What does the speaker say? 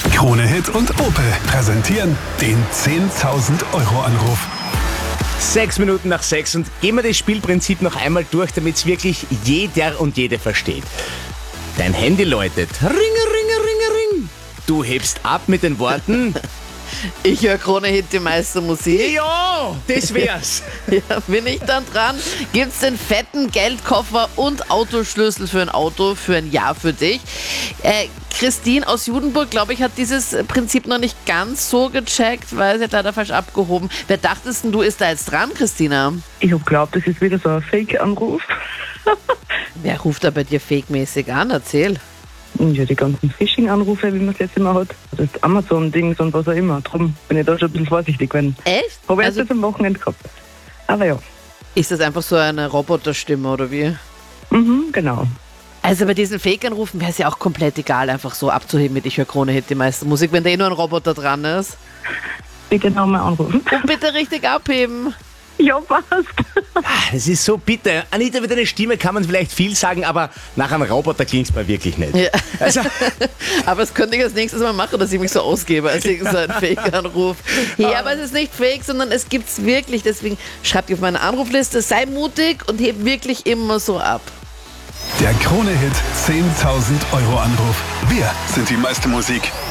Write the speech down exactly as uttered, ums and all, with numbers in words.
Krone Hit und Opel präsentieren den zehntausend Euro Anruf. Sechs Minuten nach sechs und gehen wir das Spielprinzip noch einmal durch, damit es wirklich jeder und jede versteht. Dein Handy läutet. Ringe, ringe, ringe, ring. Du hebst ab mit den Worten. Ich höre Krone Hit, die meiste Musik. Ja, das wär's. Ja, bin ich dann dran? Gibt's den fetten Geldkoffer und Autoschlüssel für ein Auto für ein Jahr für dich? Äh, Christine aus Judenburg, glaube ich, hat dieses Prinzip noch nicht ganz so gecheckt, weil sie hat leider falsch abgehoben. Wer dachtest denn, du ist da jetzt dran, Christina? Ich hab geglaubt, das ist wieder so ein Fake-Anruf. Wer ruft da bei dir fake-mäßig an? Erzähl. Ja, die ganzen Phishing-Anrufe, wie man es jetzt immer hat. Das Amazon-Dings und was auch immer. Darum bin ich da schon ein bisschen vorsichtig gewesen. Echt? Habe ich Also- jetzt am Wochenende gehabt. Aber ja, Ist das einfach so eine Roboterstimme oder wie? mhm, genau. Also bei diesen Fake-Anrufen wäre es ja auch komplett egal, einfach so abzuheben mit Ich höre Krone Hit, die meiste Musik, wenn da eh nur ein Roboter dran ist. Bitte nochmal anrufen. Und bitte richtig abheben. Ja, passt. Das ist so bitter. Anita, mit deiner Stimme kann man vielleicht viel sagen, aber nach einem Roboter klingt's mal wirklich nicht. Ja. Also, Aber das könnte ich als nächstes mal machen, dass ich mich so ausgebe als irgend so ein Fake-Anruf. Ja, aber es ist nicht Fake, sondern es gibt's wirklich. Deswegen schreib dich auf meine Anrufliste, sei mutig und heb wirklich immer so ab. Der Krone Hit zehntausend Euro Anruf. Wir sind die meiste Musik.